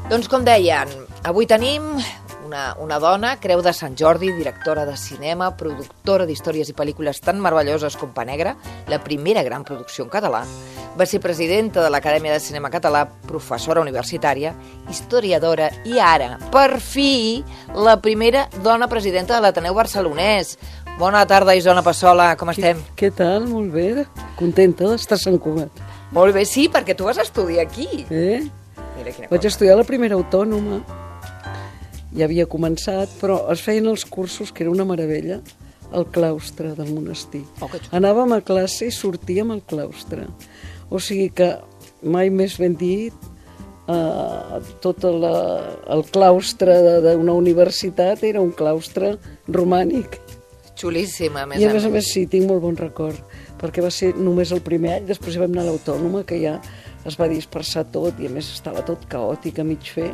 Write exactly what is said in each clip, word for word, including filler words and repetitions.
Doncs com deien, avui tenim una, una dona, Creu de Sant Jordi, directora de cinema, productora d'històries i pel·lícules tan meravelloses com Pa Negre, la primera gran producció en català. Va ser presidenta de l'Acadèmia de Cinema Català, professora universitària, historiadora i ara, per fi, la primera dona presidenta de l'Ateneu Barcelonès. Bona tarda, Isona Passola, com estem? Què tal? Molt bé, contenta d'estar a Sant Cugat. Molt bé, sí, perquè tu vas estudiar aquí. Eh? Mira quina Vaig cosa. estudiar la primera autònoma. Ja havia començat, però es feien els cursos, que era una meravella, al claustre del monestir. Oh, que xulo. Anàvem a classe i sortíem al claustre. O sigui que, mai més ben dit, eh, tot la, el claustre d'una universitat era un claustre romànic. Xulíssima, a més I a més a més sí, tinc molt bon record, perquè va ser només el primer any, després vam anar a l'autònoma, que ja es va dispersar tot i a més estava tot caòtic a mig fer.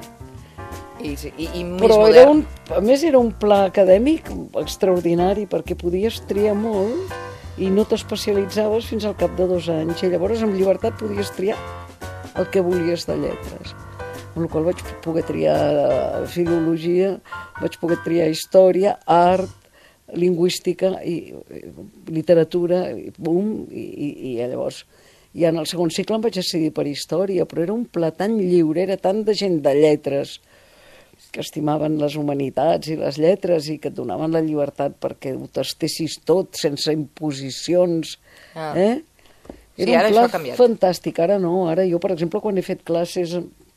I, i, i més Però modern. era un, a més era un pla acadèmic extraordinari, perquè podies triar molt i no t'especialitzaves fins al cap de dos anys, i llavors amb llibertat podies triar el que volies de lletres. Amb la qual vaig poder triar filologia, vaig poder triar història, art, lingüística i literatura, i, bum, i, i, i llavors ja en el segon cicle em vaig decidir per història, però era un pla tan lliure, era tant de gent de lletres que estimaven les humanitats i les lletres i que et donaven la llibertat perquè ho tastessis tot sense imposicions. Ah. Eh? Sí, Era ara un pla això ha canviat. fantàstic, ara no. Ara jo, per exemple, quan he fet classes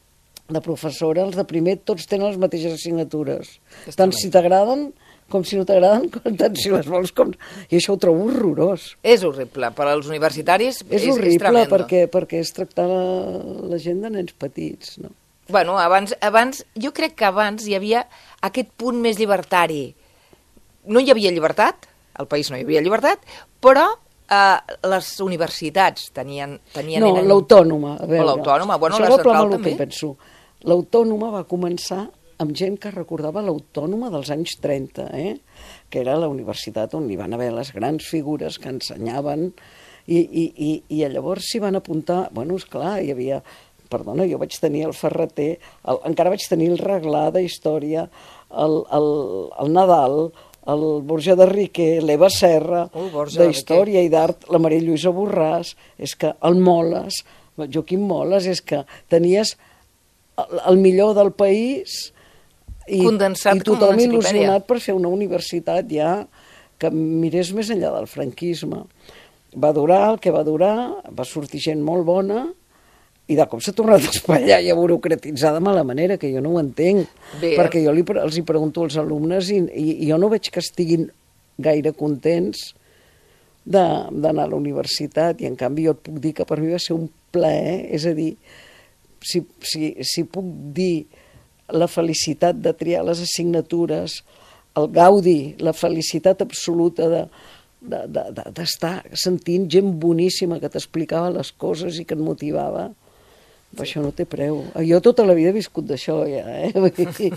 de professora, els de primer tots tenen les mateixes assignatures. És Tant tremend. si t'agraden com si no t'agraden, tant si les vols com... I això ho trobo horrorós. És horrible, per als universitaris És, és, horrible és tremendo. perquè, perquè és tractar la, la gent de nens petits, no? Bueno, abans, abans, jo crec que abans hi havia aquest punt més llibertari. No hi havia llibertat, al país no hi havia llibertat, però eh, les universitats tenien... tenien No, eren- l'autònoma, a veure. O l'autònoma, bueno, Això la és el pla central maluc també. que penso. L'autònoma va començar amb gent que recordava l'autònoma dels anys trenta, eh? Que era la universitat on hi van haver les grans figures que ensenyaven i, i, i, i llavors s'hi van apuntar... Bueno, esclar, hi havia... Perdona, jo vaig tenir el Ferreter, el, encara vaig tenir el Reglà de Història, el, el, el Nadal, el Borja de Riquer, l'Eva Serra, Oh, Borja de de Història i d'Art, la Maria Lluïsa Borràs, és que el Moles, el Joaquim Moles, és que tenies el, el millor del país i, Condensat i com una tothom enciclopèdia. il·lusionat per fer una universitat ja que mirés més enllà del franquisme. Va durar el que va durar, va sortir gent molt bona, i de cop s'ha tornat a espatllar i a burocratitzar de mala manera, que jo no ho entenc. Bé. Perquè jo li, pre- els hi pregunto als alumnes i, i, i jo no veig que estiguin gaire contents de- d'anar a la universitat, i en canvi jo et puc dir que per mi va ser un plaer, és a dir, si, si, si puc dir la felicitat de triar les assignatures, el gaudi, la felicitat absoluta de d'estar de, de, d'estar sentint gent boníssima que t'explicava les coses i que et motivava. Però això no té preu. Jo tota la vida he viscut d'això, ja, eh? Vull dir,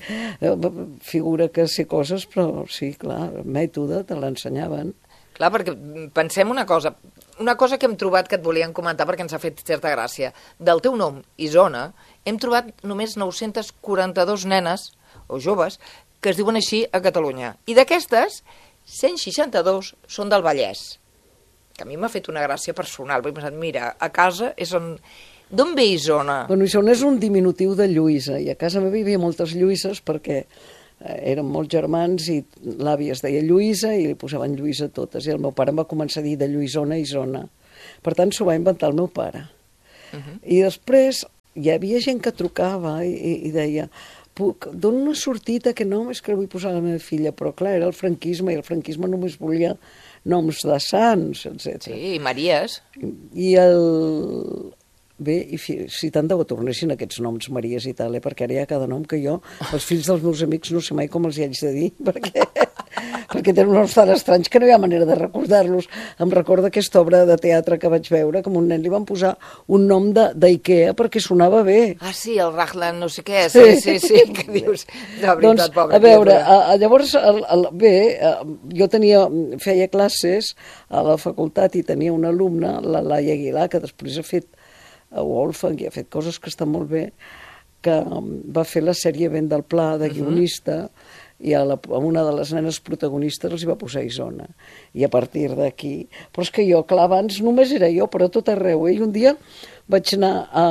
figura que sé coses, però sí, clar, el mètode te l'ensenyaven. Clar, perquè pensem una cosa, una cosa que hem trobat que et volíem comentar perquè ens ha fet certa gràcia. Del teu nom, Isona, hem trobat només nou-centes quaranta-dues nenes, o joves, que es diuen així a Catalunya. I d'aquestes, cent seixanta-dos són del Vallès. Que a mi m'ha fet una gràcia personal, perquè he pensat, mira, a casa és on... D'on ve Isona? Bueno, Isona és un diminutiu de Lluïsa, i a casa meva hi havia moltes Lluïses perquè eh, érem molts germans i l'àvia es deia Lluïsa i li posaven Lluïsa a totes, i el meu pare em va començar a dir de Lluïsona a Isona. Per tant, s'ho va inventar el meu pare. Uh-huh. I després hi havia gent que trucava i, i, i deia puc, dona una sortida que nom és que vull posar a la meva filla, però clar, era el franquisme i el franquisme només volia noms de sants, etcètera. Sí, i Maries. I el... Bé, i fi, si tant de bo tornessin aquests noms Maries i tal, eh? Perquè ara hi ha cada nom que jo, els fills dels meus amics, no sé mai com els hi haig de dir, perquè, perquè tenen noms tan estranys que no hi ha manera de recordar-los. Em recorda aquesta obra de teatre que vaig veure, que a un nen li van posar un nom d'Ikea perquè sonava bé. Ah, sí, el Raglan no sé què, sí, sí, sí, que dius, de veritat, Doncs, pobre. a veure, a, a, llavors, el, el, bé, a, jo tenia, feia classes a la facultat i tenia una alumna, la Laia Aguilar, que després ha fet a Wolfgang i ha fet coses que estan molt bé, que va fer la sèrie Vent del Pla de guionista, i a, la, a una de les nenes protagonistes els hi va posar Isona. I a partir d'aquí... Però és que jo, clar, abans només era jo, però tot arreu. Eh? I un dia vaig anar a,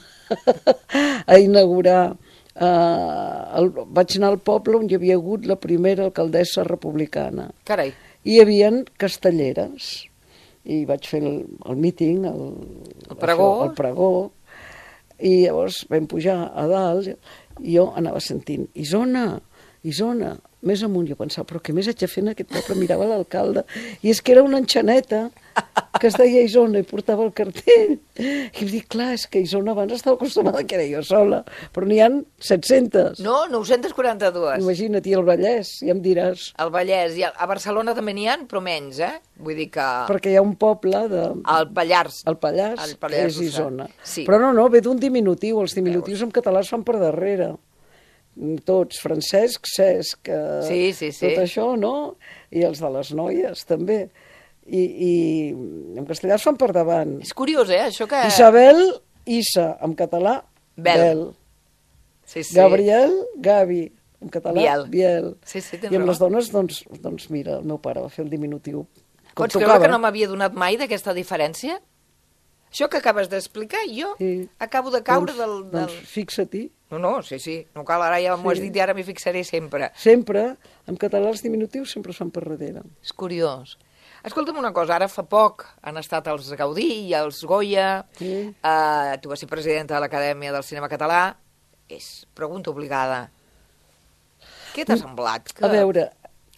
a inaugurar... Uh, el, vaig anar al poble on hi havia hagut la primera alcaldessa republicana. Carai. I hi havia castelleres. I vaig fer el, el míting, el, el pregó. Això, el pregó. I llavors vam pujar a dalt i jo anava sentint Isona, Isona, més amunt. Jo pensava, però què més haig de fer en aquest poble? Mirava l'alcalde. I és que era una enxaneta que es deia Isona i portava el cartell. I em dic, clar, és que Isona abans estava acostumada que era jo sola, però n'hi ha set-centes. No, nou-cents quaranta-dues. Imagina't, i el Vallès, ja em diràs. El Vallès, i a Barcelona també n'hi ha, però menys, eh? Vull dir que... Perquè hi ha un poble de... El Pallars. El Pallars, el Pallars és Isona. Sí. Però no, no, ve d'un diminutiu. Els diminutius en català es fan per darrere. Tots, Francesc, Cesc, eh, sí, sí, sí. tot això, no? I els de les noies, també. I, i en castellà es fan per davant. És curiós, eh, això que... Isabel, Issa, en català, Bel. Bel. Sí, sí. Gabriel, Gavi, en català, Biel. Biel. Sí, sí, I amb les dones, doncs, doncs mira, el meu pare va fer el diminutiu. Pots creure que no m'havia donat mai d'aquesta diferència? Això que acabes d'explicar, jo sí. acabo de caure doncs, del... del... Doncs fixa-t'hi. No, no, sí, sí, no cal, ara ja m'ho has dit i ara m'hi fixaré sempre. Sempre, en català els diminutius sempre es fan per darrere. És curiós. Escolta'm una cosa, ara fa poc han estat els Gaudí i els Goya, sí. uh, tu vas ser presidenta de l'Acadèmia del Cinema Català, és pregunta obligada. Què t'ha semblat? Que... A veure,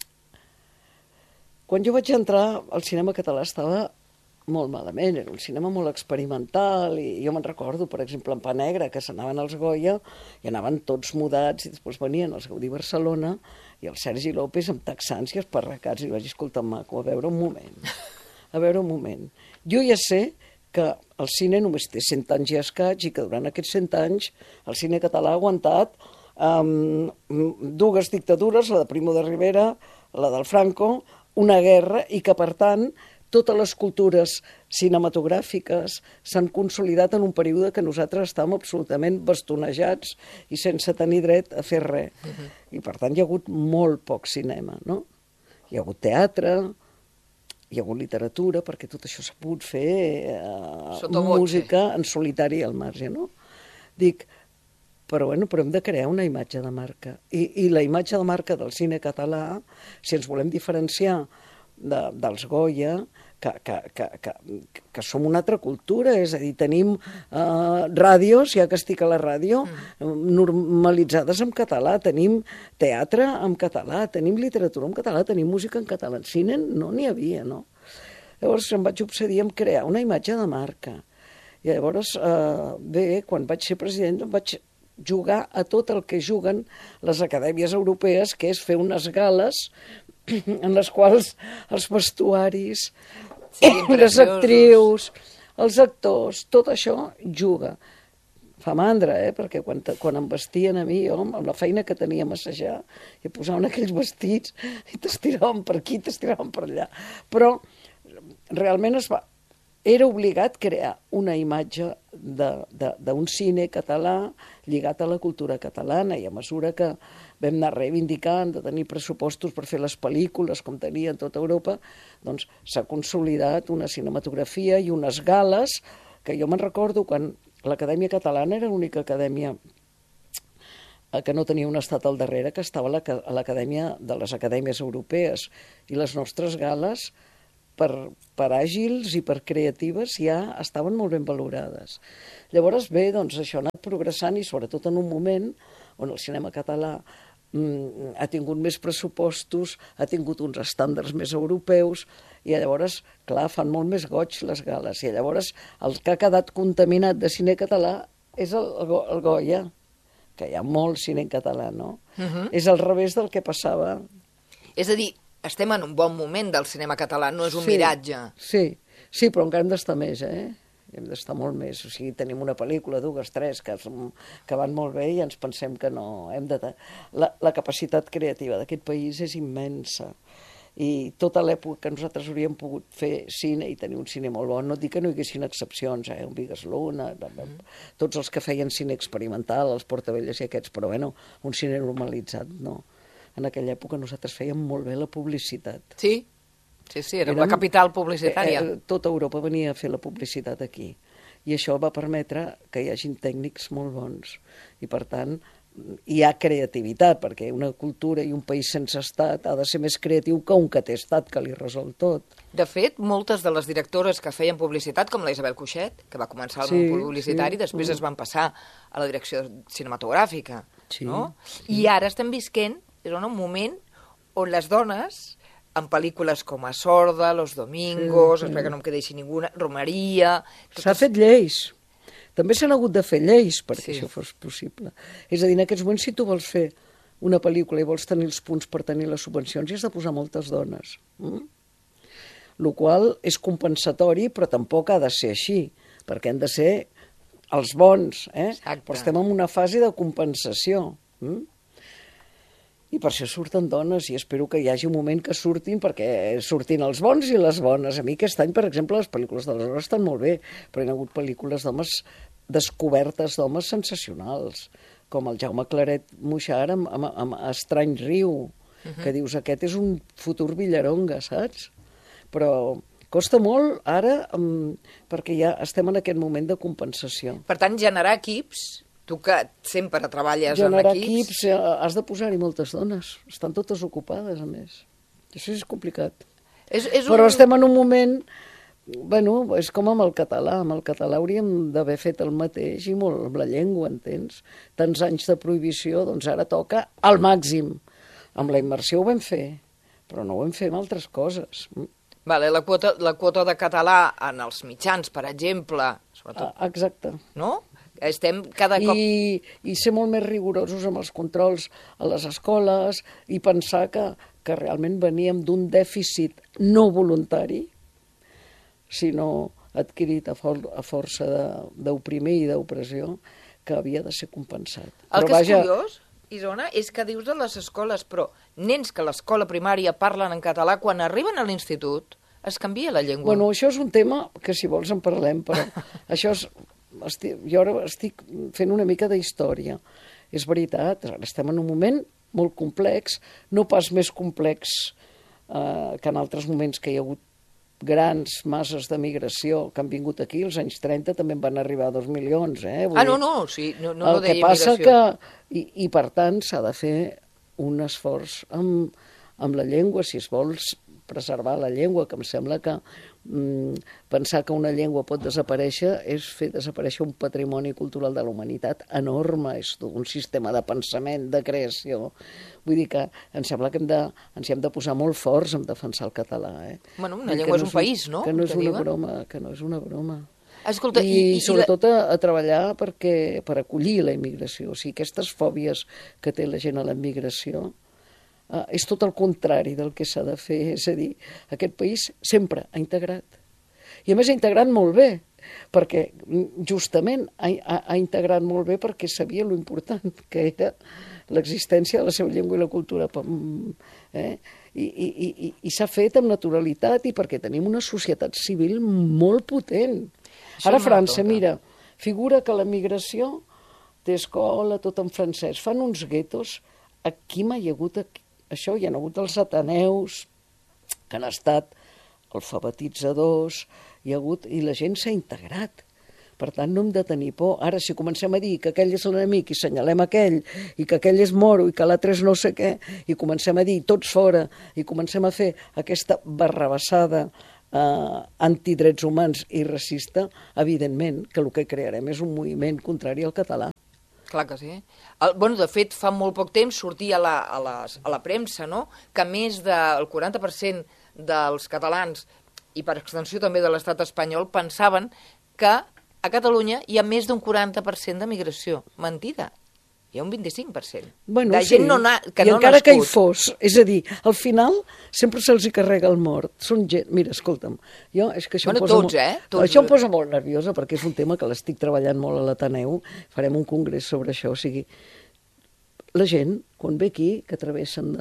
quan jo vaig entrar, el cinema català estava molt malament, era un cinema molt experimental, i jo me'n recordo, per exemple, en Pa Negre, que s'anaven als Goya i anaven tots mudats, i després venien els Gaudí Barcelona i el Sergi López amb texans i esparracats, i vaig dir, escolta, maco, a veure un moment, a veure un moment. Jo ja sé que el cine només té cent anys i escaig, i que durant aquests cent anys el cine català ha aguantat um, dues dictadures, la de Primo de Rivera, la del Franco, una guerra, i que, per tant, totes les cultures cinematogràfiques s'han consolidat en un període que nosaltres estàvem absolutament bastonejats i sense tenir dret a fer res. Uh-huh. I, per tant, hi ha hagut molt poc cinema, no? Hi ha hagut teatre, hi ha hagut literatura, perquè tot això s'ha pogut fer eh, música en solitari al marge, no? Dic, però, bueno, però hem de crear una imatge de marca. I, i la imatge de marca del cine català, si ens volem diferenciar de, dels Goya, que, que, que, que, que som una altra cultura, és a dir, tenim uh, ràdios, ja que estic a la ràdio, mm. normalitzades en català, tenim teatre en català, tenim literatura en català, tenim música en català. En cine no n'hi havia, no? Llavors em vaig obsedir en crear una imatge de marca. I llavors, uh, bé, quan vaig ser president, em vaig jugar a tot el que juguen les acadèmies europees, que és fer unes gales en les quals els vestuaris, sí, les actrius, els actors, tot això juga. Fa mandra, eh? Perquè quan, quan em vestien a mi, jo, amb la feina que tenia a massajar, i posaven aquells vestits i t'estiraven per aquí, t'estiraven per allà. Però realment es va... Era obligat crear una imatge d'un cine català lligat a la cultura catalana, i a mesura que vam anar reivindicant de tenir pressupostos per fer les pel·lícules com tenia en tota Europa, doncs s'ha consolidat una cinematografia i unes gales que jo me'n recordo quan l'Acadèmia Catalana era l'única acadèmia que no tenia un estat al darrere, que estava a l'Acadèmia de les Acadèmies Europees, i les nostres gales per, per àgils i per creatives ja estaven molt ben valorades. Llavors, bé, doncs això ha anat progressant, i sobretot en un moment on el cinema català mm, ha tingut més pressupostos, ha tingut uns estàndards més europeus, i llavors, clar, fan molt més goig les gales, i llavors el que ha quedat contaminat de cine català és el, el Goya, que hi ha molt cine en català, no? Uh-huh. És al revés del que passava. És a dir, estem en un bon moment del cinema català, no és un sí, miratge. Sí, sí, però encara hem d'estar més, eh? Hem d'estar molt més. O sigui, tenim una pel·lícula, dues, tres, que, que van molt bé, i ens pensem que no. Hem de... la, la capacitat creativa d'aquest país és immensa. i tota l'època que nosaltres hauríem pogut fer cine i tenir un cine molt bo. No et dic que no hi haguessin excepcions, eh? Un Vigas Luna, mm. tots els que feien cine experimental, els Portavelles i aquests, però bueno, un cine normalitzat, no. En aquella època nosaltres fèiem molt bé la publicitat. Sí, sí, sí, era la capital publicitària. Eh, tota Europa venia a fer la publicitat aquí. I això va permetre que hi hagin tècnics molt bons. I per tant, hi ha creativitat, perquè una cultura i un país sense estat ha de ser més creatiu que un que té estat, que li resol tot. De fet, moltes de les directores que feien publicitat, com la Isabel Cuixet, que va començar al sí, món publicitari, sí, després mm. es van passar a la direcció cinematogràfica, sí, no? Sí. I ara estem visquent en un moment on les dones, en pel·lícules com A Sorda, Los Domingos, sí, sí. espera que no em quedeixi ninguna, Romeria... S'ha fet lleis. També s'han hagut de fer lleis perquè sí. això fos possible. És a dir, en aquests moments, si tu vols fer una pel·lícula i vols tenir els punts per tenir les subvencions, hi has de posar moltes dones. Mm? Lo qual és compensatori, però tampoc ha de ser així, perquè han de ser els bons. Eh? Però estem en una fase de compensació. Mm? I per això surten dones, i espero que hi hagi un moment que surtin, perquè surtin els bons i les bones. A mi aquest any, per exemple, les pel·lícules de les dones estan molt bé, però hi ha hagut pel·lícules d'homes, descobertes d'homes sensacionals, com el Jaume Claret Moixar amb, amb, amb Estrany Riu, uh-huh. que dius, aquest és un futur Villaronga, saps? Però costa molt ara, um, perquè ja estem en aquest moment de compensació. Per tant, generar equips... Tu que sempre treballes Generar en equips... equips, has de posar-hi moltes dones. Estan totes ocupades, a més. Això és complicat. És, és Però un... estem en un moment... Bueno, és com amb el català. Amb el català hauríem d'haver fet el mateix i molt amb la llengua, entens? Tants anys de prohibició, doncs ara toca al màxim. Amb la immersió ho vam fer, però no ho vam fer amb altres coses. Vale, la quota, la quota de català en els mitjans, per exemple... Sobretot, ah, exacte. No? Estem cada cop... I, i ser molt més rigorosos amb els controls a les escoles i pensar que, que realment veníem d'un dèficit no voluntari, sinó adquirit a, for, a força d'oprimir i d'opressió, que havia de ser compensat. El però que vaja... és curiós, Isona, és que dius de les escoles, però nens que a l'escola primària parlen en català, quan arriben a l'institut, es canvia la llengua. Bueno, això és un tema que si vols en parlem, però això és... Estic, jo ara estic fent una mica de història. És veritat, ara estem en un moment molt complex, no pas més complex eh, que en altres moments que hi ha hagut grans masses de migració que han vingut aquí, als anys trenta també en van arribar dos milions. Eh? Vull ah, no, no, sí, no, no, el no deia que passa migració. Que, i, i per tant s'ha de fer un esforç amb, amb la llengua, si es vols preservar la llengua, que em sembla que mm, pensar que una llengua pot desaparèixer és fer desaparèixer un patrimoni cultural de la humanitat enorme, és un sistema de pensament, de creació. Vull dir que em sembla que hem de, ens hi hem de posar molt forts en defensar el català. Eh? Bueno, una llengua és un país, no? Que no és una broma, que no és una broma. Escolta, I, i, i sobretot a, a treballar perquè, per acollir la immigració. O sigui, aquestes fòbies que té la gent a la immigració, Uh, és tot el contrari del que s'ha de fer, és a dir, aquest país sempre ha integrat. I a més ha integrat molt bé, perquè justament ha, ha, ha integrat molt bé perquè sabia lo important que era l'existència de la seva llengua i la cultura. Eh? I, i, i, i s'ha fet amb naturalitat i perquè tenim una societat civil molt potent. Ara a França, mira, figura que la migració té escola, tot en francès, fan uns guetos, aquí mai hi ha hagut aquí. Això hi ha hagut els ateneus, que han estat alfabetitzadors, hi ha hagut, i la gent s'ha integrat. Per tant, no hem de tenir por. Ara, si comencem a dir que aquell és l'enemic i senyalem aquell, i que aquell és moro i que l'altre és no sé què, i comencem a dir tots fora, i comencem a fer aquesta barrabassada eh, antidrets humans i racista, evidentment que el que crearem és un moviment contrari al català. Clar que sí. El, bueno, de fet, fa molt poc temps sortia a la, a les, a la premsa, no?, que més del quaranta per cent dels catalans, i per extensió també de l'estat espanyol, pensaven que a Catalunya hi ha més d'un quaranta per cent de migració. Mentida. Hi ha un vint-i-cinc per cent. Bueno, de sí. gent no na, que I no encara nascut. que hi fos, és a dir, al final sempre se'ls hi carrega el mort. Són gent... Mira, escolta'm, jo és que això bueno, em posa tots, molt... eh? Tots. Això em posa molt nerviosa perquè és un tema que l'estic treballant molt a l'Ateneu, farem un congrés sobre això, o sigui, la gent, quan ve aquí, que travessen de,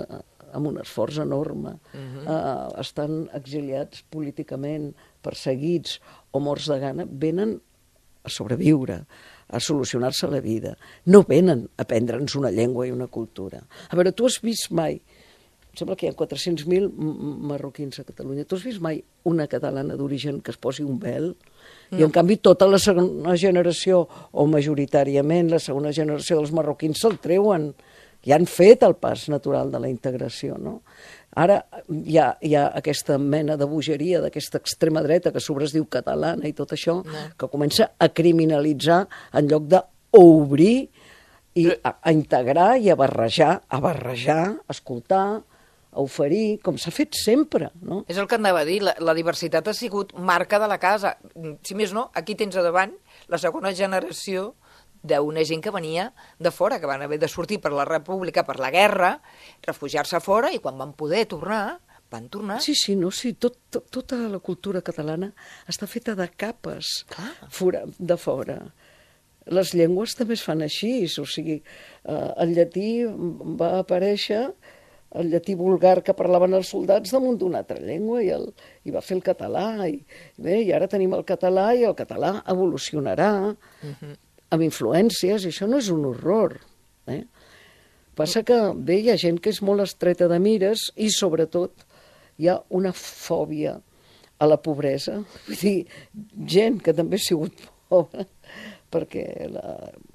amb un esforç enorme, uh-huh. uh, estan exiliats políticament, perseguits o morts de gana, venen a sobreviure, a solucionar-se la vida. No venen a prendre'ns una llengua i una cultura. A veure, tu has vist mai, em sembla que hi ha quatre-cents mil marroquins a Catalunya, tu has vist mai una catalana d'origen que es posi un vel? No. I en canvi tota la segona generació, o majoritàriament la segona generació dels marroquins se'l treuen, i han fet el pas natural de la integració, no? Ara hi ha, hi ha aquesta mena de bogeria d'aquesta extrema dreta que a sobre es diu catalana i tot això, no. que comença a criminalitzar en lloc d'obrir i a, a integrar i a barrejar, a barrejar, a escoltar, a oferir, com s'ha fet sempre, no? És el que anava a dir, la, la diversitat ha sigut marca de la casa. Si més no, aquí tens a davant la segona generació d'una gent que venia de fora, que van haver de sortir per la república, per la guerra, refugiar-se fora, i quan van poder tornar, van tornar. Sí, sí, no, sí, tot, tot, tota la cultura catalana està feta de capes fora, de fora. Les llengües també es fan així, o sigui, eh, el llatí va aparèixer, el llatí vulgar que parlaven els soldats damunt d'una altra llengua, i, el, i va fer el català, i, bé, i ara tenim el català, i el català evolucionarà, uh-huh. amb influències, i això no és un horror. Eh? Passa que, bé, hi ha gent que és molt estreta de mires i, sobretot, hi ha una fòbia a la pobresa. Vull dir, gent que també ha sigut pobra, perquè la...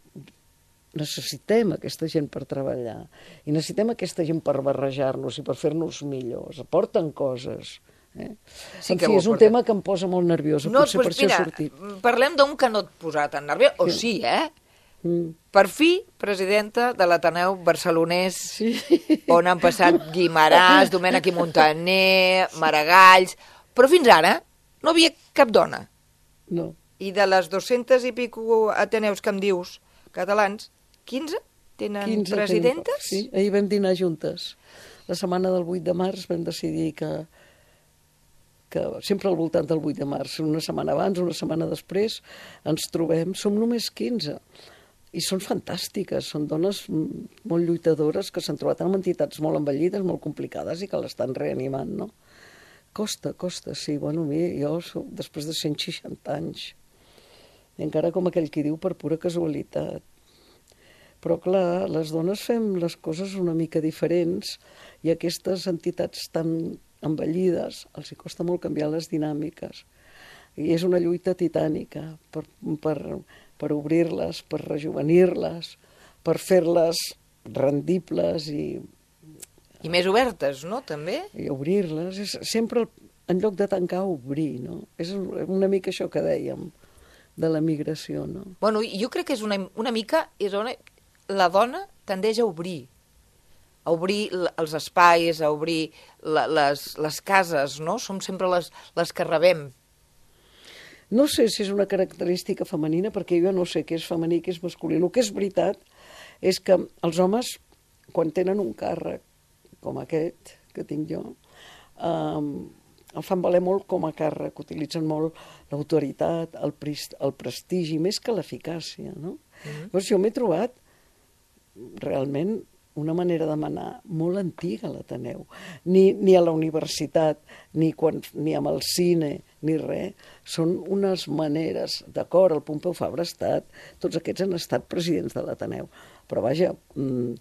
necessitem aquesta gent per treballar i necessitem aquesta gent per barrejar-nos i per fer-nos millors. Aporten coses. Eh? Sí, en fi, és un porta... tema que em posa molt nerviosa, no, potser per això ha sortit. Parlem d'un que no et posa tan nerviós, o sí, eh? Mm. Per fi, presidenta de l'Ateneu Barcelonès, sí. on han passat Guimaràs, Domènech i Montaner, Maragalls, però fins ara no havia cap dona. No. I de les dos-centes i pico Ateneus que em dius, catalans, quinze tenen quinze presidentes? Tenim, sí, ahir vam dinar juntes. La setmana del vuit de març vam decidir que que sempre al voltant del vuit de març, una setmana abans, una setmana després, ens trobem, som només quinze. I són fantàstiques, són dones molt lluitadores que s'han trobat en entitats molt envellides, molt complicades i que l'estan reanimant, no? Costa, costa, sí. Bueno, mi, jo soc després de cent seixanta anys, i encara com aquell qui diu per pura casualitat. Però, clar, les dones fem les coses una mica diferents i aquestes entitats tan envellides, els hi costa molt canviar les dinàmiques. I és una lluita titànica per, per, per obrir-les, per rejuvenir-les, per fer-les rendibles i... I més obertes, no?, també? I obrir-les. És sempre, en lloc de tancar, obrir, no? És una mica això que dèiem de la migració, no? Bueno, jo crec que és una, una mica... És on la dona tendeix a obrir, a obrir els espais, a obrir la, les, les cases, no? Som sempre les, les que rebem. No sé si és una característica femenina, perquè jo no sé què és femení i què és masculí. El que és veritat és que els homes, quan tenen un càrrec com aquest que tinc jo, eh, el fan valer molt com a càrrec, utilitzen molt l'autoritat, el, el prestigi, més que l'eficàcia, no? Mm-hmm. Llavors jo m'he trobat realment una manera de manar molt antiga a l'Ateneu. Ni, ni a la universitat, ni, quan, ni amb el cine, ni res. Són unes maneres, d'acord, el Pompeu Fabra ha estat, tots aquests han estat presidents de l'Ateneu, però vaja, mm,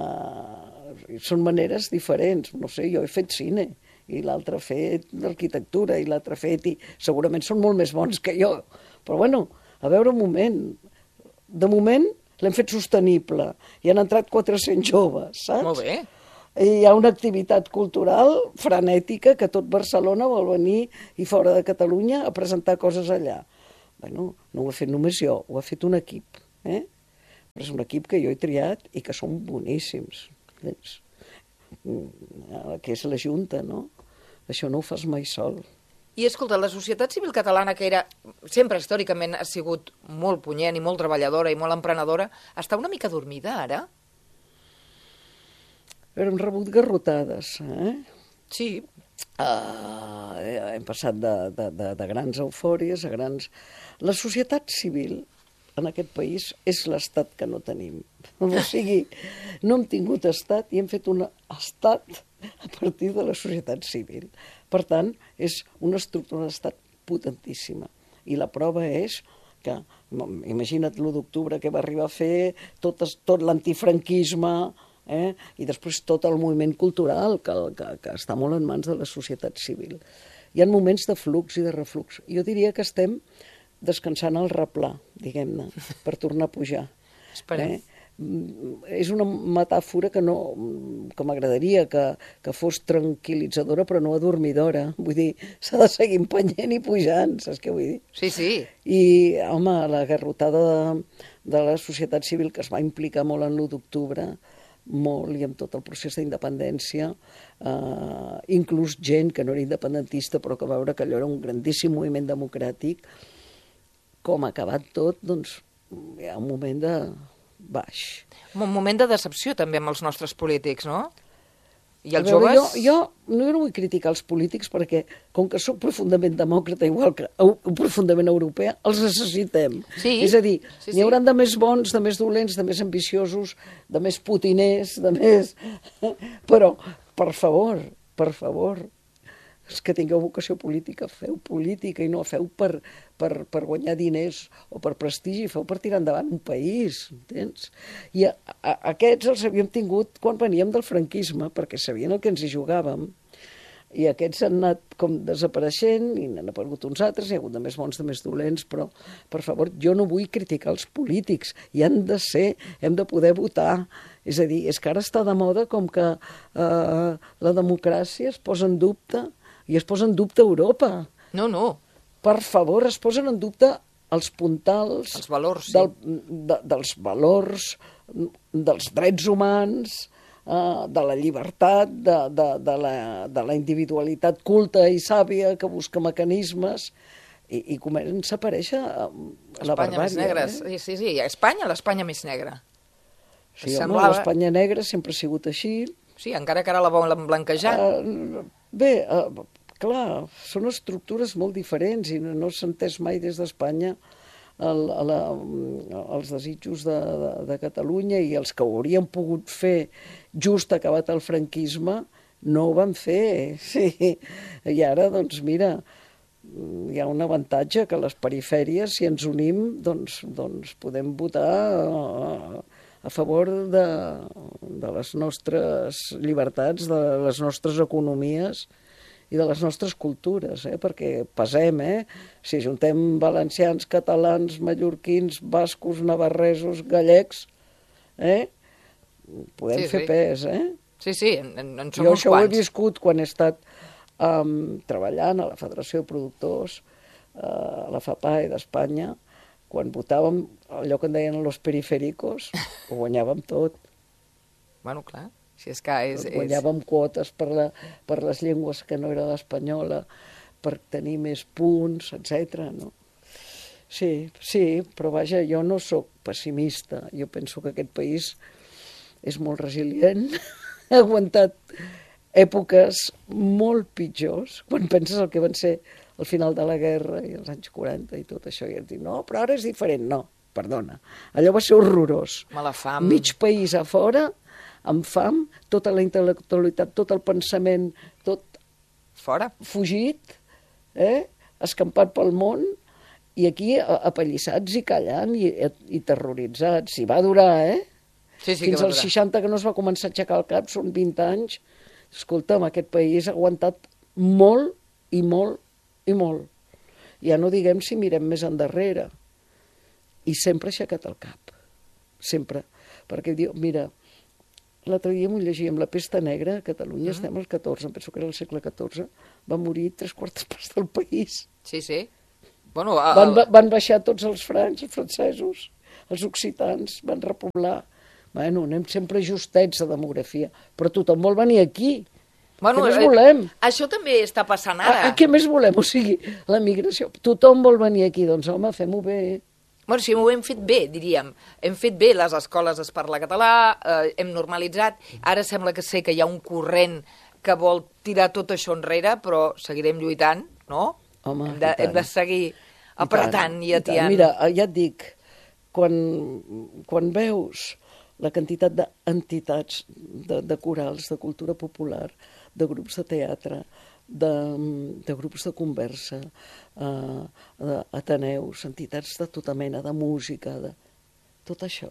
uh, són maneres diferents. No sé, jo he fet cine, i l'altre ha fet arquitectura, i l'altre ha fet, i segurament són molt més bons que jo. Però bueno, a veure un moment, de moment l'hem fet sostenible, i han entrat quatre-cents joves, saps? Molt bé. I hi ha una activitat cultural frenètica que tot Barcelona vol venir i fora de Catalunya a presentar coses allà. Bueno, no ho he fet només jo, ho ha fet un equip, eh? Però és un equip que jo he triat i que són boníssims. Que és la Junta, no? Això no ho fas mai sol. I escolta, la societat civil catalana, que era sempre històricament ha sigut molt punyent i molt treballadora i molt emprenedora, està una mica dormida ara? Hem rebut garrotades, eh? Sí. Uh, hem passat de, de, de, de grans eufòries a grans... La societat civil en aquest país és l'estat que no tenim. O sigui, no hem tingut estat i hem fet un estat a partir de la societat civil. Per tant, és una estructura d'estat potentíssima. I la prova és que, imagina't l'u d'octubre que va arribar a fer tot, tot l'antifranquisme, eh? I després tot el moviment cultural que, que, que està molt en mans de la societat civil. Hi ha moments de flux i de reflux. Jo diria que estem descansant al replà, diguem-ne, per tornar a pujar. Esperem. Eh? És una metàfora que, no, que m'agradaria que, que fos tranquil·litzadora però no adormidora. Vull dir, s'ha de seguir empenyent i pujant, saps què vull dir? Sí, sí. I, home, la garrotada de, de la societat civil que es va implicar molt en l'u d'octubre, molt, i amb tot el procés d'independència, eh, inclús gent que no era independentista però que va veure que allò era un grandíssim moviment democràtic, com ha acabat tot, doncs hi ha un moment de baix. Un moment de decepció també amb els nostres polítics, no? I els veure, joves... Jo, jo no vull criticar els polítics perquè, com que sóc profundament demòcrata, igual que profundament europea, els necessitem. Sí, és a dir, sí, n'hi hauran de més bons, de més dolents, de més ambiciosos, de més putiners, de més... Però, per favor, per favor, és que tingueu vocació política, feu política i no feu per, per, per guanyar diners o per prestigi, feu per tirar endavant un país, entens? I a, a, aquests els havíem tingut quan veníem del franquisme, perquè sabien el que ens hi jugàvem, i aquests han anat com desapareixent i n'han aparegut uns altres, hi ha hagut de més bons, de més dolents, però, per favor, jo no vull criticar els polítics, hi han de ser, hem de poder votar. És a dir, és que ara està de moda com que eh, la democràcia es posa en dubte i es posa en dubte Europa. No, no. Per favor, es posen en dubte els puntals... Els valors, sí. Del, de, dels valors, dels drets humans, eh, de la llibertat, de, de, de, la, de la individualitat culta i sàvia que busca mecanismes, i, i comença a aparèixer la Espanya barbària. més negra, eh? sí, sí, sí. A Espanya, l'Espanya més negra. Sí, home, Semblava... l'Espanya negra sempre ha sigut així. Sí, encara que ara la volen blanquejar. Uh, bé, uh, clar, són estructures molt diferents i no, no s'ha entès mai des d'Espanya el, la, els desitjos de, de, de Catalunya, i els que ho haurien pogut fer just acabat el franquisme no ho van fer. Sí. I ara, doncs, mira, hi ha un avantatge que les perifèries, si ens unim, doncs, doncs podem votar a, a favor de, de les nostres llibertats, de les nostres economies i de les nostres cultures, eh? Perquè pesem, eh? Si juntem valencians, catalans, mallorquins, bascos, navarresos, gallecs, eh? Podem sí, fer sí. pes, eh? Sí, sí, en, en som jo uns això quants. ho he viscut quan he estat um, treballant a la Federació de Productors, uh, a la FAPAE d'Espanya, quan votàvem allò que en deien los periféricos, ho guanyàvem tot. Bueno, clar, si és que és... Guanyàvem és... quotes per, la, per les llengües que no era l'espanyola, per tenir més punts, etcètera. No? Sí, sí, però vaja, jo no sóc pessimista. Jo penso que aquest país és molt resilient, ha aguantat èpoques molt pitjors, quan penses el que van ser al final de la guerra i els anys quaranta i tot això, i et dic, no, però ara és diferent. No, perdona, allò va ser horrorós. Mala fam. Mig país a fora, amb fam, tota la intel·lectualitat, tot el pensament, tot fora, fugit, eh? Escampat pel món, i aquí apallissats i callant i, i terroritzats. I va durar, eh? Sí, sí, fins als seixanta, que no es va començar a aixecar el cap, són vint anys. Escolta'm, aquest país ha aguantat molt i molt i molt. Ja no diguem si mirem més endarrere. I sempre ha aixecat el cap. Sempre. Perquè diu, mira, l'altre dia m'ho llegíem, la pesta negra a Catalunya, mm. estem al catorze, em penso que era el segle catorze, va morir tres quartes parts del país. Sí, sí. Bueno, a, van, van baixar tots els francs, els francesos, els occitans, van repoblar. Bueno, anem sempre justets de demografia, però tothom vol venir aquí. Bueno, què més volem? Això també està passant ara. A, a què més volem? O sigui, la migració. Tothom vol venir aquí, doncs home, fem-ho bé. Bueno, sí, ho hem fet bé, diríem. Hem fet bé, les escoles es parla català, eh, hem normalitzat. Ara sembla que sé que hi ha un corrent que vol tirar tot això enrere, però seguirem lluitant, no? Home, hem de, hem de seguir apretant i, i atiant. Mira, ja et dic, quan, quan veus la quantitat d'entitats, de, de corals, de cultura popular, de grups de teatre, de, de grups de conversa, eh, d'ateneus, entitats de tota mena, de música, de... tot això.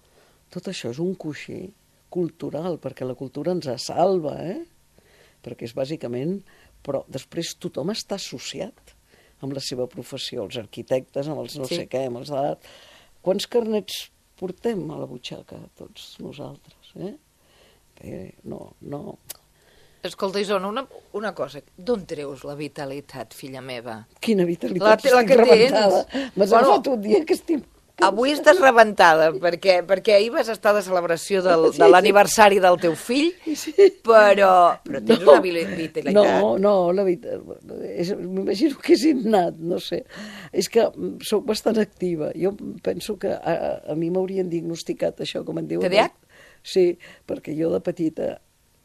Tot això és un coixí cultural, perquè la cultura ens salva, eh? Perquè és bàsicament... Però després tothom està associat amb la seva professió, els arquitectes, amb els no sí. sé què, amb els d'art. Quants carnets portem a la butxaca, tots nosaltres, eh? Que no, no... Escolta, Isona, una, una cosa. D'on treus la vitalitat, filla meva? Quina vitalitat? La, la estic rebentada. M'has bueno, agafat un dia que estic... Avui estàs rebentada, perquè, perquè ahir vas estar de celebració del, sí, de l'aniversari del teu fill, sí. però, però tens no, una vitalitat. No, no, la vitalitat... M'imagino que és innat, no sé. És que sóc bastant activa. Jo penso que a, a mi m'haurien diagnosticat això, com en diuen. T D A H? Sí, perquè jo de petita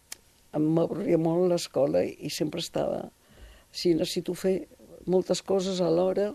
m'avorria molt l'escola i sempre estava... Sí, necessito fer moltes coses alhora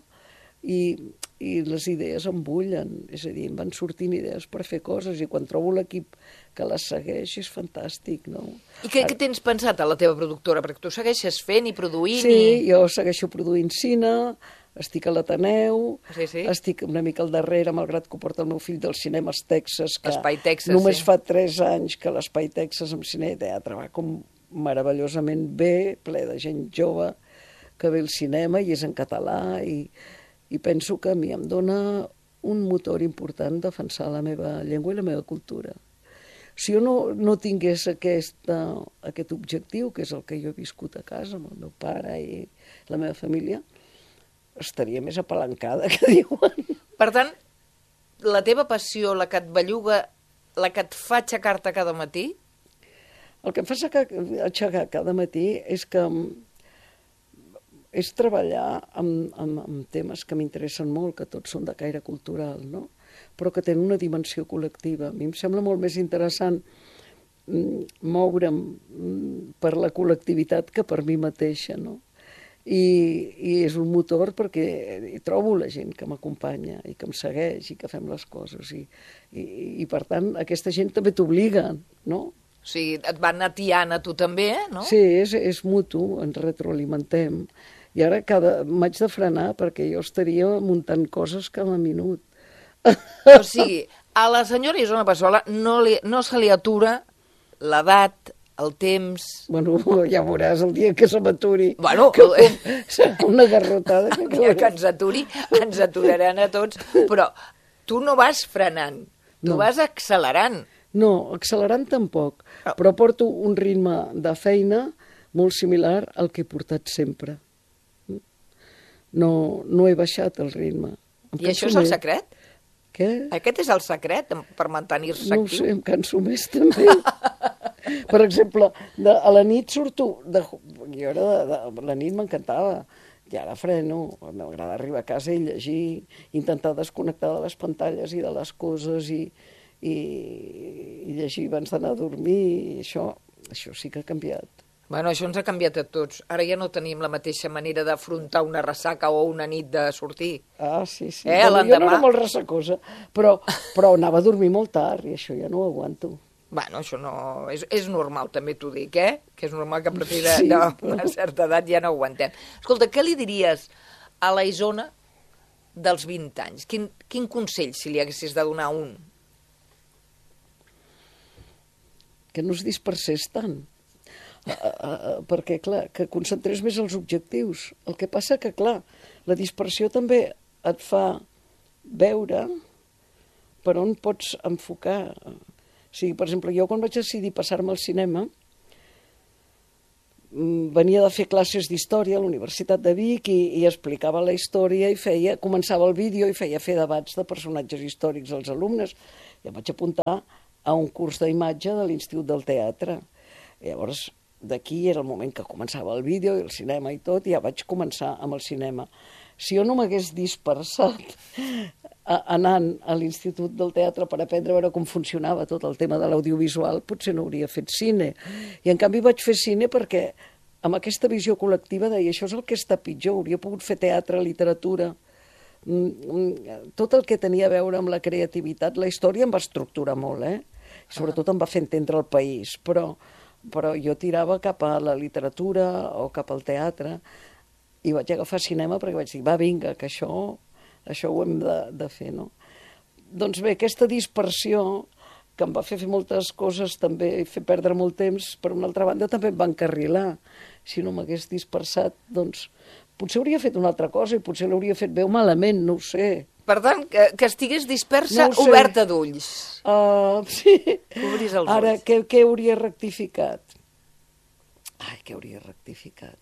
i, i les idees em bullen, és a dir, em van sortint idees per fer coses i quan trobo l'equip que les segueix és fantàstic, no? I què, què tens pensat a la teva productora? Perquè tu segueixes fent i produint sí, i... Sí, jo segueixo produint cine, estic a l'Ateneu, sí, sí. estic una mica al darrere, malgrat que ho porta el meu fill dels cinemes Texas, que Espai Texas, només sí. fa tres anys que l'Espai Texas amb cine i teatre va com meravellosament bé, ple de gent jove que ve al cinema i és en català i, i penso que a mi em dona un motor important defensar la meva llengua i la meva cultura. Si jo no, no tingués aquesta, aquest objectiu, que és el que jo he viscut a casa amb el meu pare i la meva família, estaria més apalancada, que diuen. Per tant, la teva passió, la que et belluga, la que et fa aixecar-te cada matí? El que em fa aixecar cada matí és que és treballar amb, amb, amb temes que m'interessen molt, que tots són de caire cultural, no? Però que tenen una dimensió col·lectiva. A mi em sembla molt més interessant moure'm per la col·lectivitat que per mi mateixa, no? I, i és un motor perquè hi trobo la gent que m'acompanya i que em segueix i que fem les coses i, i, i per tant aquesta gent també t'obliga, no? O sigui, et van atiant a tu també, no? Sí, és, és mutu, ens retroalimentem. I ara cada m'haig de frenar perquè jo estaria muntant coses cada minut. O sigui, a la senyora Isona Passola no, li, no se li atura l'edat, el temps... Bueno, ja veuràs el dia que se m'aturi. Bueno, que serà una garrotada. Que el dia que ens aturi, ens aturaran a tots. Però tu no vas frenant, tu no. vas accelerant. No, accelerant tampoc, oh. però porto un ritme de feina molt similar al que he portat sempre. No, no he baixat el ritme. Em I això és el secret? Què? Aquest és el secret per mantenir-se no actiu? No ho sé, em canso més també. Per exemple, de, a la nit surto... De, jo era de, de, la nit m'encantava. I ara freno. M'agrada arribar a casa i llegir, intentar desconnectar de les pantalles i de les coses i, i, i llegir abans d'anar a dormir. I això, això sí que ha canviat. Bueno, això ens ha canviat a tots. Ara ja no tenim la mateixa manera d'afrontar una ressaca o una nit de sortir. Ah, sí, sí. Eh, bueno, jo no era molt ressacosa, però, però anava a dormir molt tard i això ja no ho aguanto. Bueno, això no... És, és normal, també t'ho dic, eh? Que és normal que a partir de, sí, de però... una certa edat ja no ho aguantem. Escolta, què li diries a la Isona dels vint anys? Quin, quin consell, si li haguessis de donar un? Que no es dispersés tant. Uh, uh, uh, perquè, clar, que concentrés més els objectius. El que passa que, clar, la dispersió també et fa veure per on pots enfocar. O sigui, per exemple, jo quan vaig decidir passar-me al cinema venia de fer classes d'història a la Universitat de Vic i, i explicava la història i feia, començava el vídeo i feia fer debats de personatges històrics als alumnes. I em vaig apuntar a un curs d'imatge de l'Institut del Teatre. I llavors, d'aquí era el moment que començava el vídeo i el cinema i tot, i ja vaig començar amb el cinema. Si jo no m'hagués dispersat anant a l'Institut del Teatre per aprendre a veure com funcionava tot el tema de l'audiovisual, potser no hauria fet cine. I en canvi vaig fer cine perquè amb aquesta visió col·lectiva deia això és el que està pitjor, hauria pogut fer teatre, literatura, tot el que tenia a veure amb la creativitat, la història em va estructurar molt, eh? Sobretot em va fer entendre el país, però, però jo tirava cap a la literatura o cap al teatre i vaig agafar cinema perquè vaig dir, va, vinga, que això, això ho hem de, de fer, no? Doncs bé, aquesta dispersió que em va fer fer moltes coses també i fer perdre molt temps, per una altra banda també em va encarrilar. Si no m'hagués dispersat, doncs potser hauria fet una altra cosa i potser l'hauria fet bé o malament, no ho sé. Per tant, que, que estigués dispersa, No ho sé. oberta d'ulls. Uh, sí. Obris els Ara, ulls. què, què hauria rectificat? Ai, què hauria rectificat?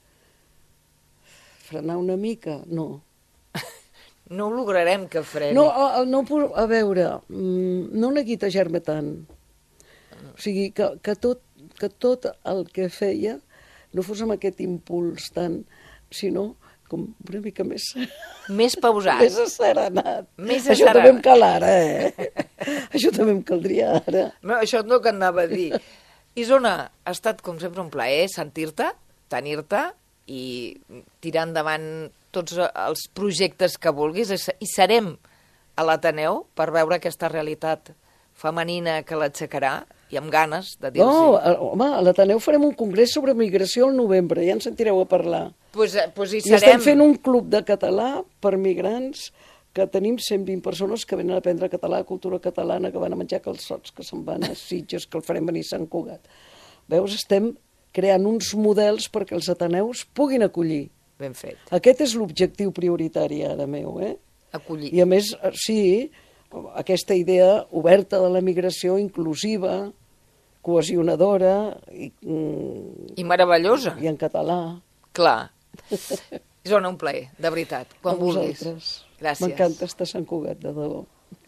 Frenar una mica? No. No ho lograrem que freni. No, a, no, a veure, no neguitejar-me tant. O sigui, que, que, tot, que tot el que feia no fos amb aquest impuls tant, sinó com una mica més... Més pausat. Més asserenat. Més Això asserenat. també em cal ara, eh? Això també em caldria ara. No, això no que anava a dir. Isona, ha estat com sempre un plaer sentir-te, tenir-te i tirar endavant tots els projectes que vulguis i serem a l'Ateneu per veure aquesta realitat femenina que l'aixecarà i amb ganes de dir-los. No, home, a l'Ateneu farem un congrés sobre migració al novembre, ja ens sentireu a parlar. Pues, pues hi I serem. estem fent un club de català per migrants que tenim cent vint persones que venen a aprendre català, cultura catalana, que van a menjar calçots, que se'n van a Sitges, que el farem venir a Sant Cugat. Veus, estem creant uns models perquè els ateneus puguin acollir. Ben fet. Aquest és l'objectiu prioritari ara meu, eh? Acollir. I a més, sí, aquesta idea oberta de la migració, inclusiva, cohesionadora i, I meravellosa. i en català. Clar. Isona, un plaer, de veritat, quan A vulguis. vosaltres. Gràcies. M'encanta estar a Sant Cugat, de debò.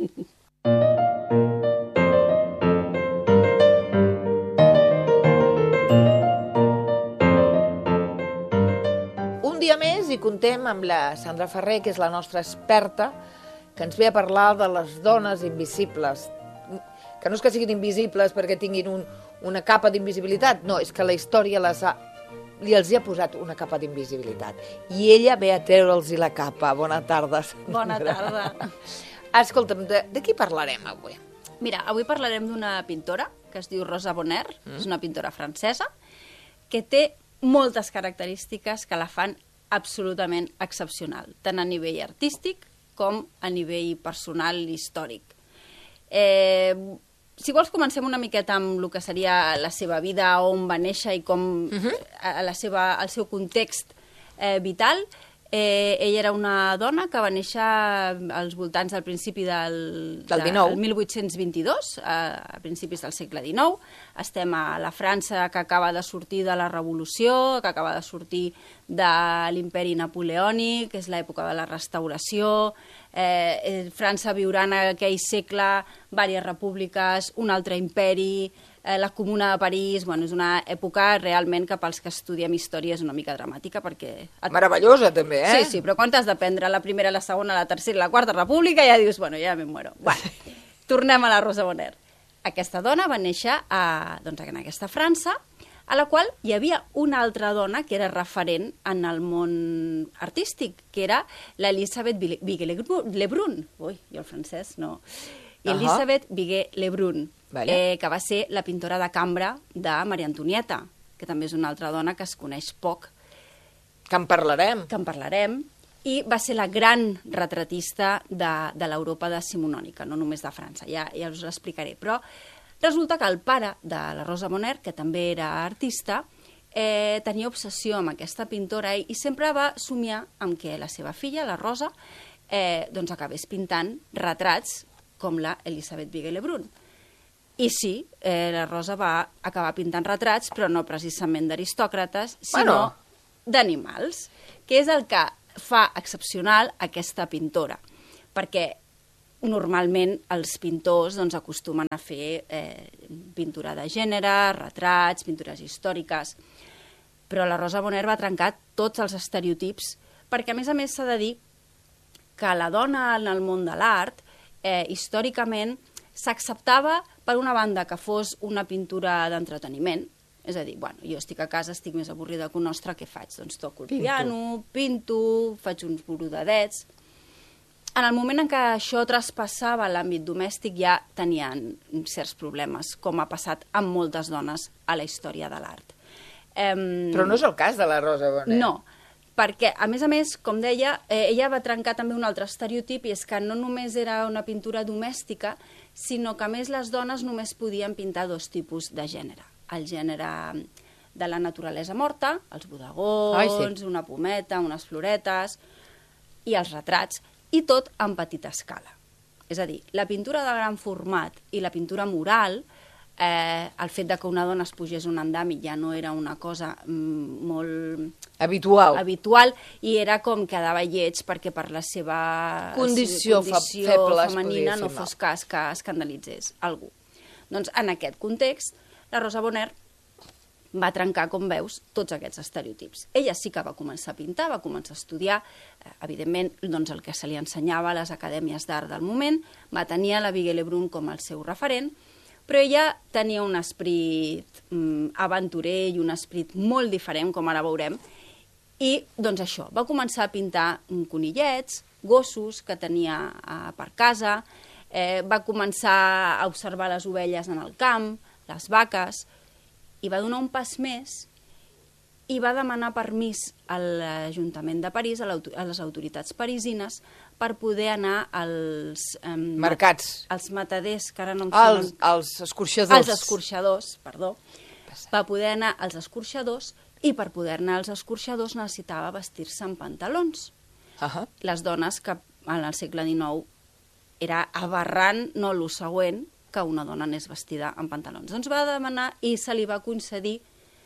Un dia més i contem amb la Sandra Ferrer, que és la nostra experta, que ens ve a parlar de les dones invisibles. Que no és que siguin invisibles perquè tinguin un, una capa d'invisibilitat, no, és que la història les ha, li els hi ha posat una capa d'invisibilitat. I ella ve a treure'ls la capa. Bona tarda, Sandra. Bona tarda. Escolta'm, de, de qui parlarem avui? Mira, avui parlarem d'una pintora que es diu Rosa Bonheur, mm. és una pintora francesa, que té moltes característiques que la fan absolutament excepcional, tant a nivell artístic com a nivell personal i històric. Eh, si vols, comencem una miqueta amb el que seria la seva vida, on va néixer i com uh-huh. a la seva, el seu context eh, vital. Eh, ella era una dona que va néixer als voltants del principi del, del dinou. del mil vuit-cents vint-i-dos, a, a principis del segle dinou. Estem a la França que acaba de sortir de la Revolució, que acaba de sortir de l'imperi napoleònic, que és l'època de la Restauració. Eh, França viurà en aquell segle diverses repúbliques, un altre imperi, eh, la Comuna de París. Bueno, és una època realment que pels que estudiem història és una mica dramàtica perquè... Et... Meravellosa, també, eh? Sí, sí, però quan t'has d'aprendre la primera, la segona, la tercera i la quarta república ja dius, bueno, ja me muero. Bueno, tornem a la Rosa Bonheur. Aquesta dona va néixer a, doncs, en aquesta França, a la qual hi havia una altra dona que era referent en el món artístic, que era l'Elisabeth Viguier-Lebrun. Ui, jo el francès no... Elisabeth uh-huh. Viguier-Lebrun, vale. eh, que va ser la pintora de cambra de Maria Antonieta, que també és una altra dona que es coneix poc. Que en parlarem. Que en parlarem. I va ser la gran retratista de, de l'Europa decimonònica, no només de França, ja, ja us l'explicaré. Però resulta que el pare de la Rosa Bonheur, que també era artista, eh, tenia obsessió amb aquesta pintora i, i sempre va somiar amb que la seva filla, la Rosa, eh, doncs acabés pintant retrats com la Elisabeth Viguier-Lebrun. I sí, eh, la Rosa va acabar pintant retrats, però no precisament d'aristòcrates, sinó bueno. d'animals, que és el que fa excepcional aquesta pintora, perquè normalment els pintors doncs, acostumen a fer eh, pintura de gènere, retrats, pintures històriques, però la Rosa Bonheur va trencar tots els estereotips, perquè a més a més s'ha de dir que la dona en el món de l'art eh, històricament s'acceptava per una banda que fos una pintura d'entreteniment, és a dir, bueno, jo estic a casa, estic més avorrida que un ostre, què faig? Doncs toco el pinto. piano, pinto, faig uns brodadets. En el moment en què això traspassava l'àmbit domèstic ja tenien certs problemes, com ha passat amb moltes dones a la història de l'art. Um, Però no és el cas de la Rosa Bonet. No, perquè, a més a més, com deia, eh, ella va trencar també un altre estereotip, i és que no només era una pintura domèstica, sinó que, a més, les dones només podien pintar dos tipus de gènere. El gènere de la naturalesa morta, els bodegons, Ai, sí. una pometa, unes floretes, i els retrats, i tot en petita escala. És a dir, la pintura de gran format i la pintura mural, eh, el fet de que una dona es pugés un andami ja no era una cosa mm, molt... Habitual. Habitual, i era com quedava lleig perquè per la seva condició, condició feble, femenina no fos cas que escandalitzés algú. Doncs en aquest context, la Rosa Bonheur va trencar, com veus, tots aquests estereotips. Ella sí que va començar a pintar, va començar a estudiar, eh, evidentment, doncs el que se li ensenyava a les acadèmies d'art del moment, va tenir a la Vigue Lebrun com el seu referent, però ella tenia un esperit mm, aventurer i un esperit molt diferent, com ara veurem, i doncs això, va començar a pintar conillets, gossos que tenia eh, per casa, eh, va començar a observar les ovelles en el camp, les vaques, i va donar un pas més i va demanar permís a l'Ajuntament de París, a, a les autoritats parisines, per poder anar als... Eh, mercats. Als mataders, que ara no em als, als escorxadors. Als escorxadors, perdó. Va poder anar als escorxadors, i per poder anar als escorxadors necessitava vestir-se en pantalons. Uh -huh. Les dones, que en el segle dinou era aberrant, no lo següent, que una dona anés vestida en pantalons. Doncs va demanar i se li va concedir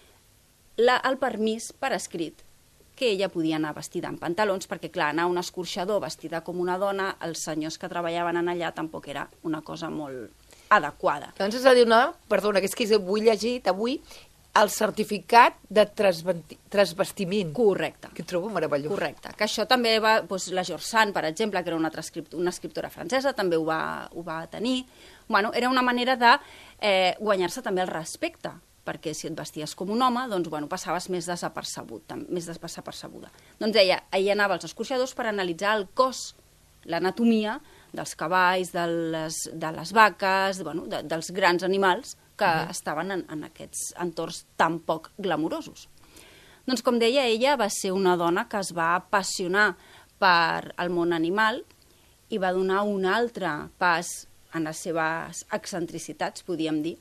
la, el permís per escrit que ella podia anar vestida en pantalons, perquè, clar, anar a un escorxador vestida com una dona, els senyors que treballaven en allà tampoc era una cosa molt adequada. Doncs és a dir, una, perdona, que és que avui he llegit, avui, el certificat de transvestiment. Correcte. Que trobo meravellós. Correcte. Que això també va... Doncs la George Sand, per exemple, que era una, una escriptora francesa, també ho va, ho va tenir. Bueno, era una manera de eh, guanyar-se també el respecte, perquè si et vesties com un home, doncs, bueno, passaves més desapercebut, més desapercebuda. Doncs ella, ella anava als escorxadors per analitzar el cos, l'anatomia dels cavalls, de les, de les vaques, bueno, de, dels grans animals que uh-huh. estaven en, en aquests entorns tan poc glamurosos. Doncs, com deia, ella va ser una dona que es va apassionar per el món animal i va donar un altre pas en les seves excentricitats, podíem dir.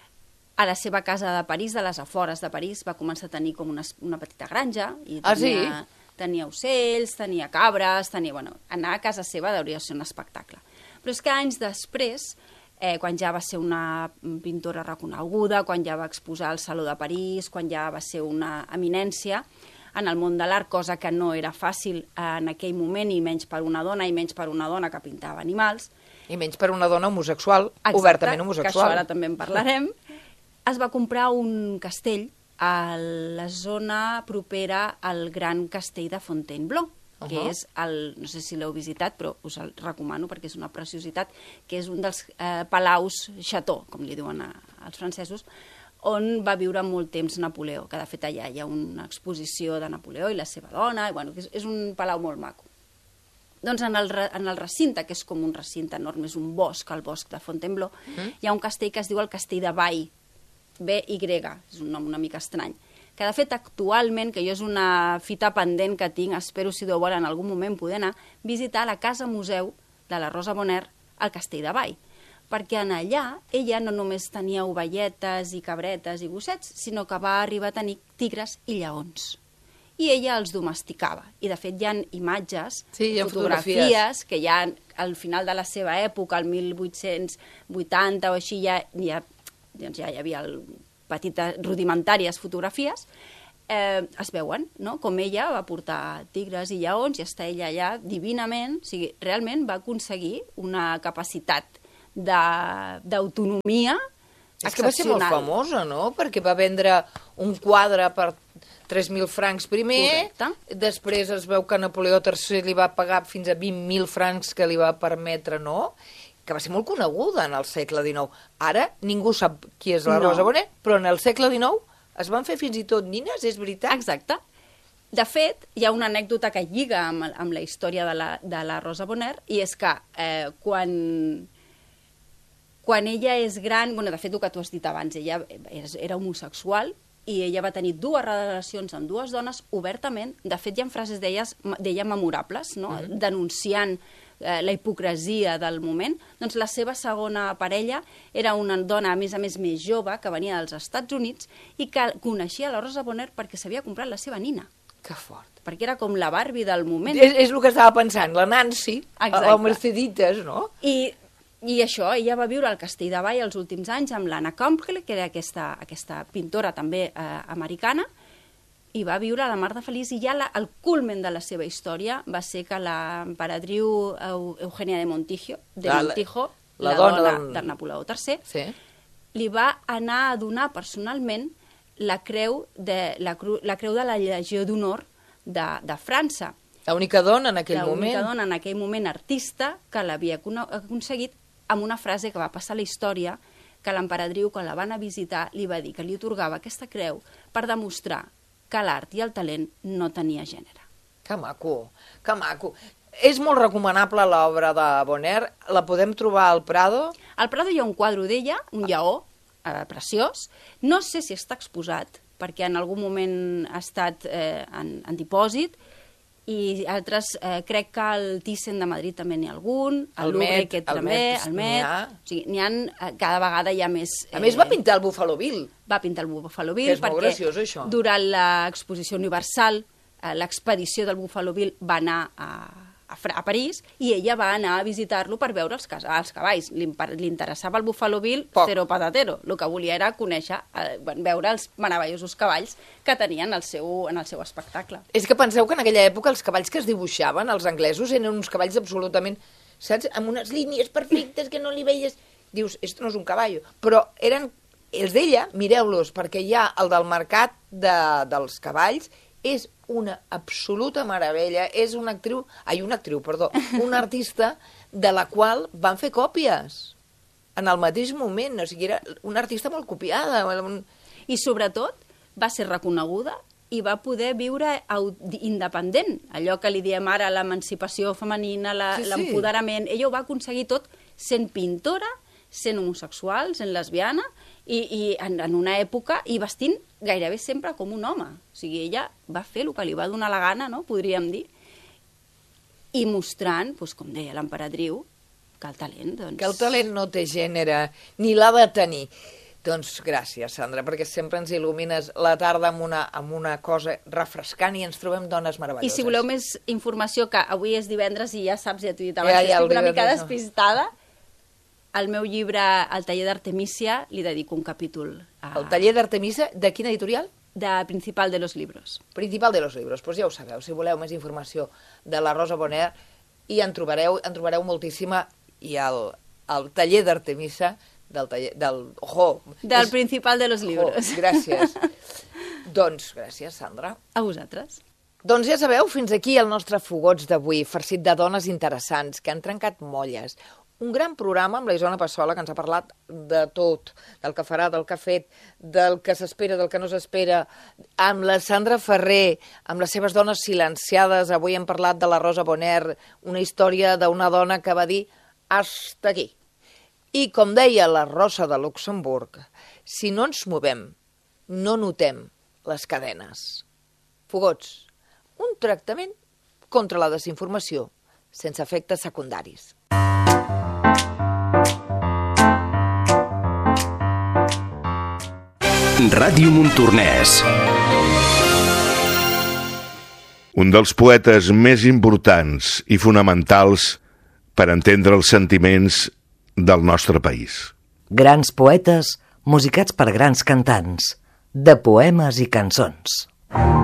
A la seva casa de París, de les afores de París, va començar a tenir com una, una petita granja. I tenia, ah, sí? Tenia ocells, tenia cabres, tenia... Bueno, anar a casa seva hauria de ser un espectacle. Però és que anys després, eh, quan ja va ser una pintora reconeguda, quan ja va exposar al Saló de París, quan ja va ser una eminència en el món de l'art, cosa que no era fàcil en aquell moment, i menys per una dona, i menys per una dona que pintava animals. I menys per una dona homosexual, exacte, obertament homosexual. Que això ara també en parlarem. Es va comprar un castell a la zona propera al gran castell de Fontainebleau, uh-huh. que és el, no sé si l'heu visitat, però us el recomano perquè és una preciositat, que és un dels eh, palaus chateau, com li diuen a, als francesos, on va viure molt temps Napoleó, que de fet allà hi ha una exposició de Napoleó i la seva dona, i bueno, és, és un palau molt maco. Doncs en el, en el recinte, que és com un recinte enorme, és un bosc, el bosc de Fontainebleau, mm. hi ha un castell que es diu el Castell de Bay, B Y, és un nom una mica estrany, que de fet actualment, que jo és una fita pendent que tinc, espero si Déu vol en algun moment poder anar, visitar la casa museu de la Rosa Bonheur al Castell de Bay, perquè en allà ella no només tenia ovelletes i cabretes i gossets, sinó que va arribar a tenir tigres i lleons. I ella els domesticava. I, de fet, hi ha imatges, sí, hi ha fotografies, fotografies, que ja al final de la seva època, al mil vuit-cents vuitanta o així, ja, ja, doncs ja hi havia el, petites, rudimentàries fotografies, eh, es veuen, no?, com ella va portar tigres i lleons i està ella allà divinament, o sigui, realment va aconseguir una capacitat d'autonomia excepcional. És que va ser molt famosa, no?, perquè va vendre un quadre per tres mil francs primer, correcte. Després es veu que Napoleó tercer li va pagar fins a vint mil francs que li va permetre, no?, que va ser molt coneguda en el segle dinou. Ara ningú sap qui és la no. Rosa Bonheur, però en el segle dinou es van fer fins i tot nines, és veritat? Exacte. De fet, hi ha una anècdota que lliga amb, amb la història de la, de la Rosa Bonheur, i és que eh, quan, quan ella és gran, bueno, de fet, el que tu has dit abans, ella era homosexual, i ella va tenir dues relacions amb dues dones obertament. De fet, hi ha frases d'ella memorables, no? Mm-hmm. Denunciant eh, la hipocresia del moment. Doncs la seva segona parella era una dona, a més a més, més jove, que venia dels Estats Units i que coneixia la Rosa Bonheur perquè s'havia comprat la seva nina. Que fort. Perquè era com la Barbie del moment. És, és el que estava pensant, la Nancy, la Merceditas, no? I... I això, ella va viure al Castell de Vall els últims anys amb l'Anna Campbell, que era aquesta, aquesta pintora també eh, americana, i va viure a la mar de feliç, i ja la, el culmen de la seva història va ser que l'emperadriu Eugenia de Montijo, de la, Montijo, la, la dona, dona del... de Napoleó tercer, sí. li va anar a donar personalment la creu de la, cru, la, creu de la Legió d'Honor de, de França. L'única dona en aquell moment. L'única dona en aquell moment artista que l'havia aconseguit, amb una frase que va passar a la història, que l'emperadriu, quan la van a visitar, li va dir que li atorgava aquesta creu per demostrar que l'art i el talent no tenia gènere. Que maco, que maco. És molt recomanable l'obra de Bonheur. La podem trobar al Prado? Al Prado hi ha un quadre d'ella, un lleó, eh, preciós. No sé si està exposat, perquè en algun moment ha estat eh, en, en dipòsit, i altres, eh, crec que al Thyssen de Madrid també n'hi ha algun, al Louvre que també, al Met, o sigui, n'hi ha, cada vegada hi ha més... Eh... A més va pintar el Buffalo Bill. Va pintar el Buffalo Bill, perquè molt graciós, això. Durant l'exposició universal, eh, l'expedició del Buffalo Bill va anar a, a, a París, i ella va anar a visitar-lo per veure els, els cavalls. Li, li interessava el Buffalo Bill, Poc. Cero patatero. El que volia era conèixer, eh, veure els meravellosos cavalls que tenien el seu, en el seu espectacle. És que penseu que en aquella època els cavalls que es dibuixaven, els anglesos, eren uns cavalls absolutament, saps, amb unes línies perfectes que no li veies. Dius, esto no és un cavall. Però eren els d'ella, mireu-los, perquè hi ha el del mercat de, dels cavalls, és una absoluta meravella, és una actriu, ai, una actriu, perdó, una artista de la qual van fer còpies en el mateix moment, o sigui, era una artista molt copiada. I sobretot va ser reconeguda i va poder viure independent, allò que li diem ara l'emancipació femenina, l'empoderament, sí, sí. Ella ho va aconseguir tot sent pintora, sent homosexual, sent lesbiana, i, i en, en una època, i vestint gairebé sempre com un home. O sigui, ella va fer el que li va donar la gana, no?, podríem dir, i mostrant, doncs, com deia l'emperadriu, que el talent... Doncs... Que el talent no té gènere, ni l'ha de tenir. Doncs gràcies, Sandra, perquè sempre ens il·lumines la tarda amb una, amb una cosa refrescant i ens trobem dones meravelloses. I si voleu més informació, que avui és divendres i ja saps, ja t'ho he dit abans, ja, ja, estic una mica despistada, al meu llibre, El taller d'Artemisia, li dedico un capítol. A... El taller d'Artemisia, de quina editorial? De Principal de los Libros. Principal de los Libros, doncs ja ho sabeu, si voleu més informació de la Rosa Bonheur, i en trobareu, en trobareu moltíssima, i el, el taller d'Artemisia, del taller, del... Ojo! Del és... Principal de los Libros. Ojo, gràcies. Doncs, gràcies, Sandra. A vosaltres. Doncs ja sabeu, fins aquí el nostre Fogots d'avui, farcit de dones interessants, que han trencat molles. Un gran programa amb la Isona Passola, que ens ha parlat de tot, del que farà, del que ha fet, del que s'espera, del que no s'espera, amb la Sandra Ferrer, amb les seves dones silenciades. Avui hem parlat de la Rosa Bonheur, una història d'una dona que va dir «hasta aquí». I com deia la Rosa de Luxemburg, si no ens movem, no notem les cadenes. Fogots, un tractament contra la desinformació, sense efectes secundaris. Ràdio Montornès. Un dels poetes més importants i fonamentals per entendre els sentiments del nostre país. Grans poetes musicats per grans cantants, de poemes i cançons.